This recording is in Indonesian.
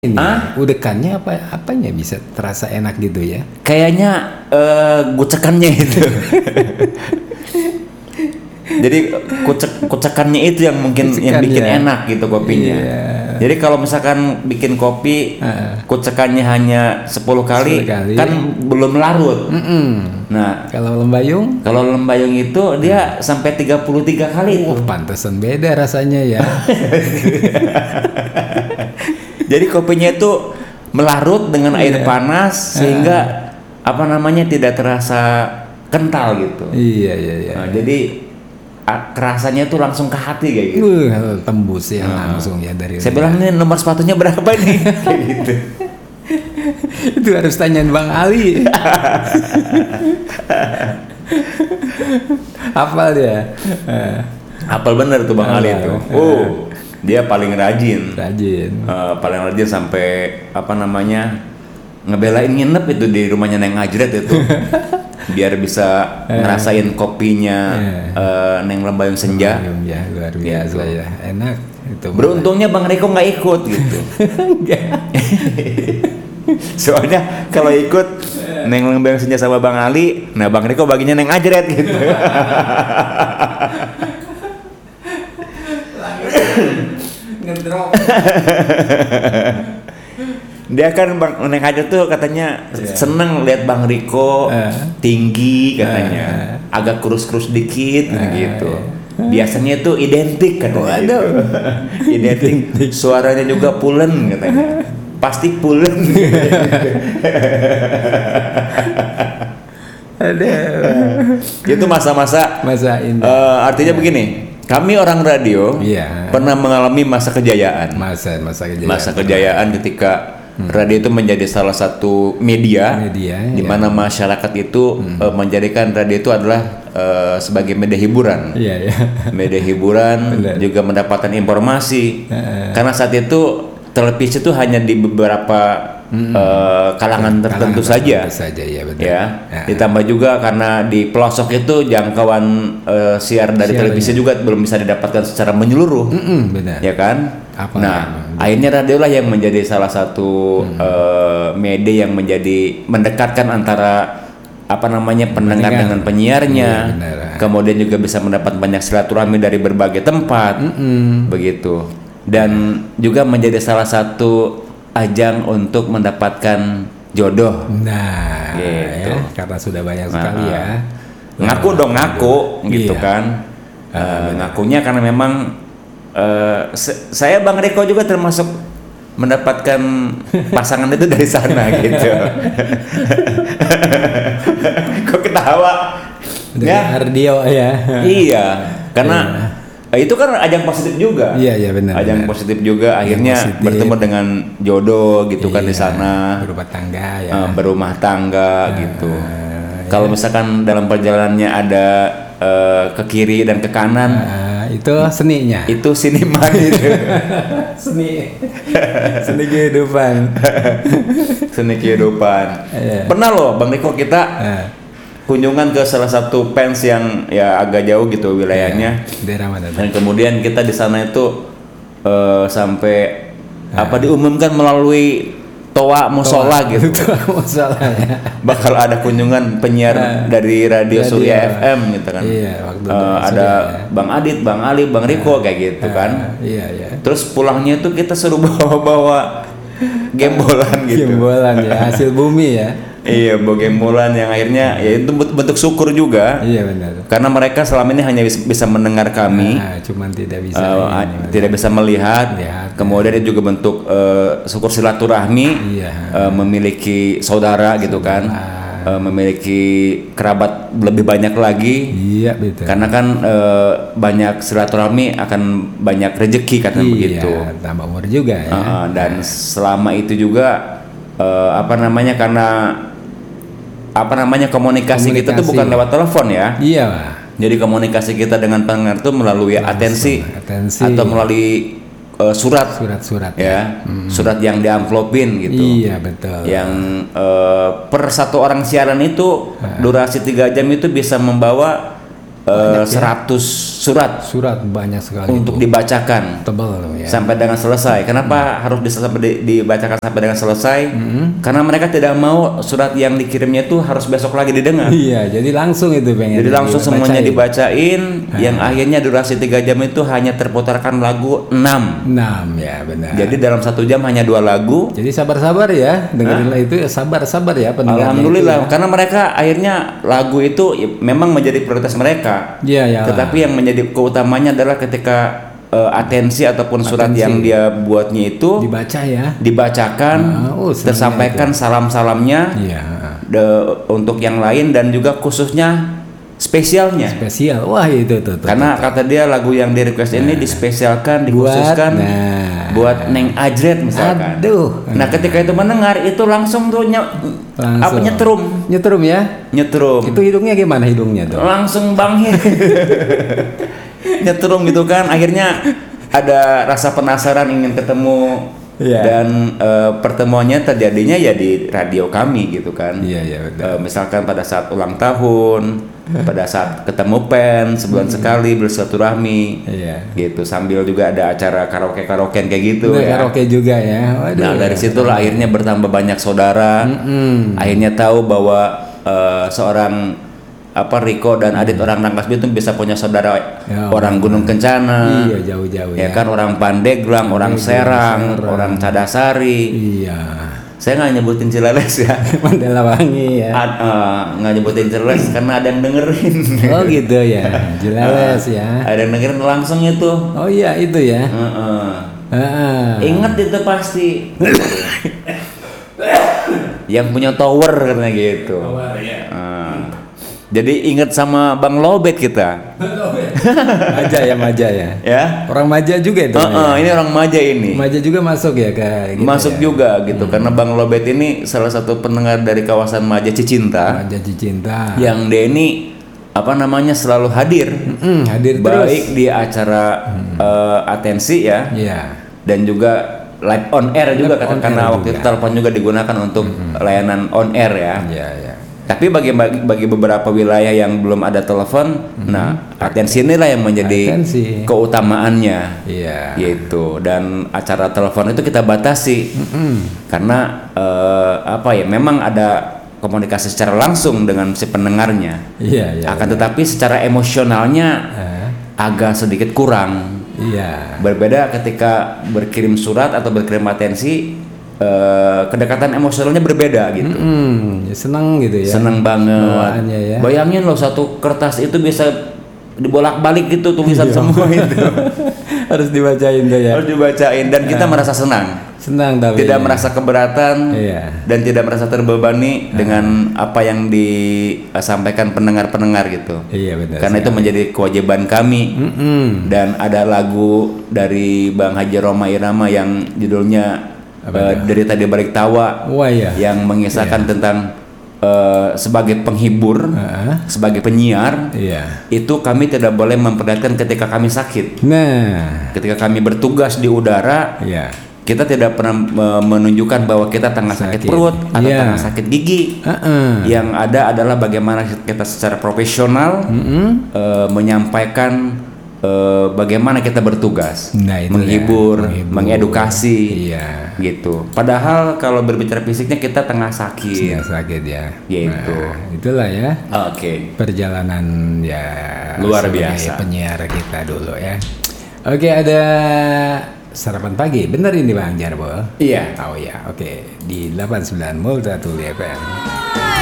Ini Ah? udekannya apanya bisa terasa enak gitu ya? Kayaknya gucekannya itu. Jadi kucekannya itu yang mungkin yang bikin Kucekannya. enak gitu kopinya. Iya. Jadi kalau misalkan bikin kopi kucekannya hanya 10 kali, 10 kali. kan belum larut. Nah, Kalau lembayung, kalau lembayung itu dia sampai 33 kali itu. pantesan beda rasanya ya. Jadi kopinya itu melarut dengan air panas sehingga apa namanya tidak terasa kental gitu. Iya. Nah, jadi kerasanya tuh langsung ke hati kayak gitu. Tembus ya langsung ya dari. Saya bilang nih nomor sepatunya berapa nih? Kayak gitu. Itu harus tanyain Bang Ali. Hafal dia. Apal bener tuh Bang Ali tuh. Dia paling rajin. Paling rajin sampai apa namanya ngebelain nginep itu di rumahnya Neng Ajret itu. Biar bisa ngerasain kopinya Neng Lembayung Senja. Ya luar biasa ya, enak itu. Beruntungnya Bang Riko nggak ikut gitu. Soalnya kalau ikut Neng Lembayung Senja sama Bang Ali, nah Bang Riko baginya Neng Ajret gitu. Ngedrop. Dia kan Bang Neng Ajret tuh katanya seneng lihat Bang Riko tinggi katanya, agak kurus-kurus dikit gitu. Biasanya itu identik katanya. Gitu. Identik. Suaranya juga pulen katanya. Pasti pulen. Itu masa-masa artinya begini. Kami orang radio pernah mengalami masa kejayaan. Masa kejayaan ketika radio itu menjadi salah satu media di mana masyarakat itu menjadikan radio itu adalah sebagai media hiburan. Media hiburan juga mendapatkan informasi. Karena saat itu televisi itu hanya di beberapa kalangan tertentu saja. Ditambah juga karena di pelosok itu jangkauan siar dari televisi juga belum bisa didapatkan secara menyeluruh. Ya kan? Akhirnya radio lah yang menjadi salah satu media yang mendekatkan antara apa namanya pendengar dengan penyiarnya. Kemudian juga bisa mendapat banyak silaturahmi dari berbagai tempat. Begitu. Dan juga menjadi salah satu ajang untuk mendapatkan jodoh. Gitu. Karena sudah banyak sekali ya. Ngaku dong gitu kan. Ngakunya karena memang saya Bang Riko juga termasuk mendapatkan pasangan itu dari sana gitu. Kok ketawa? Ya, radio ya. Iya, karena itu kan ajang positif juga. Iya benar. Ajang positif juga, akhirnya bertemu dengan jodoh gitu kan di sana. Berumah tangga gitu. Kalau misalkan dalam perjalanannya ada ke kiri dan ke kanan, itu seninya. Itu siniman itu. Seni kehidupan. Seni kehidupan. Pernah loh Bang Riko kita kunjungan ke salah satu fans yang ya agak jauh gitu wilayahnya. Daerah mana? Dan kemudian kita di sana itu sampai diumumkan melalui toa musola gitu. Bakal ada kunjungan penyiar dari Radio Surya FM gitu kan. Ada Bang Adit, Bang Ali, Bang Riko kayak gitu kan. Terus pulangnya tuh kita suruh bawa gembolan gitu. Gembolan ya, hasil bumi ya. Iya, bawa gembolan yang akhirnya ya itu bentuk syukur juga. Iya benar. Karena mereka selama ini hanya bisa mendengar kami, cuman tidak bisa tidak bisa melihat. Kemudian itu juga bentuk syukur silaturahmi, memiliki saudara gitu kan, memiliki kerabat lebih banyak lagi. Iya betul. Karena kan banyak silaturahmi akan banyak rezeki katanya begitu. Tambah umur juga ya. Dan selama itu juga karena komunikasi kita tuh bukan lewat telepon ya. Iya. Jadi komunikasi kita dengan pendengar tuh melalui atensi atau melalui surat ya. Surat yang diamplopin gitu. Iya betul. Yang per satu orang siaran itu durasi 3 jam itu bisa membawa 100 surat banyak sekali untuk dibacakan tebal ya. Sampai dengan selesai. Kenapa harus dibacakan sampai dengan selesai? Karena mereka tidak mau surat yang dikirimnya itu harus besok lagi didengar. Iya, jadi langsung itu pengen. Jadi langsung semuanya dibacain. Yang akhirnya durasi 3 jam itu hanya terputarkan lagu 6 ya, benar. Jadi dalam 1 jam hanya 2 lagu. Jadi sabar-sabar ya, dengerin itu sabar ya pendengarnya. Alhamdulillah, karena mereka akhirnya lagu itu memang menjadi prioritas mereka. Iya. Tetapi yang menjadi keutamanya adalah ketika atensi ataupun surat yang dia buatnya itu dibacakan, tersampaikan salam-salamnya untuk yang lain dan juga khususnya spesial. Wah itu tuh. Karena kata dia lagu yang di request ini dispesialkan, dikhususkan buat Neng Ajret misalkan. Nah ketika itu mendengar itu langsung tuh nyetrum ya. Itu hidungnya gimana hidungnya tuh? Langsung banghir. Nyetrum gitu kan. Akhirnya ada rasa penasaran ingin ketemu. Dan pertemuannya terjadinya ya di radio kami gitu kan. Misalkan pada saat ulang tahun, pada saat ketemu pen sebulan sekali bersilaturahmi, gitu. Sambil juga ada acara karaoke kayak gitu ya. Karaoke juga ya. Waduh, nah dari situlah akhirnya bertambah banyak saudara. Akhirnya tahu bahwa seorang Riko dan Adit orang Rangkas Bitung bisa punya saudara orang Gunung Kencana. Iya, jauh-jauh ya. Kan orang Pandeglang, orang Serang, orang Cadasari. Iya. Saya nggak nyebutin Cileles ya. Mandalawangi ya. Nggak nyebutin Cileles karena ada yang dengerin. Oh gitu ya. Cileles ya. Ada yang dengerin langsung itu. Oh iya itu ya. Ingat itu pasti. Yang punya tower karena gitu. Tower ya. Jadi ingat sama Bang Lobet kita. Maja ya. Ya. Orang Maja juga itu. Ini orang Maja ini. Maja juga masuk ya ke gitu. Masuk juga gitu karena Bang Lobet ini salah satu pendengar dari kawasan Maja Cicinta. Yang dia ini selalu hadir. Hadir baik terus. Di acara atensi ya. Dan juga live on air juga karena waktu itu telepon juga digunakan untuk layanan on air ya. Tapi bagi beberapa wilayah yang belum ada telepon, atensi inilah yang menjadi keutamaannya, gitu. Dan acara telepon itu kita batasi, karena memang ada komunikasi secara langsung dengan si pendengarnya. Akan tetapi secara emosionalnya agak sedikit kurang. Berbeda ketika berkirim surat atau berkirim atensi. Kedekatan emosionalnya berbeda gitu. Senang gitu ya. Senang banget. Ya. Bayangin loh satu kertas itu bisa dibolak-balik gitu tulisan semua itu. Harus dibacain tuh ya. Harus dibacain dan kita merasa senang. Tapi tidak merasa keberatan dan tidak merasa terbebani dengan apa yang disampaikan pendengar-pendengar gitu. Benar. Karena itu menjadi kewajiban kami. Dan ada lagu dari Bang Haji Roma Irama yang judulnya dari tadi balik tawa, yang mengisahkan tentang sebagai penghibur, sebagai penyiar, itu kami tidak boleh memperlihatkan ketika kami sakit. Ketika kami bertugas di udara, kita tidak pernah menunjukkan bahwa kita tengah sakit perut atau tengah sakit gigi. Yang ada adalah bagaimana kita secara profesional menyampaikan bagaimana kita bertugas, menghibur, mengedukasi, gitu. Padahal kalau berbicara fisiknya kita tengah sakit ya, gitu. Itulah ya. Perjalanan ya luar biasa penyiar kita dulu ya. Ada sarapan pagi, bener ini Bang Jarwo? Iya. Di 89 Multatuli FM.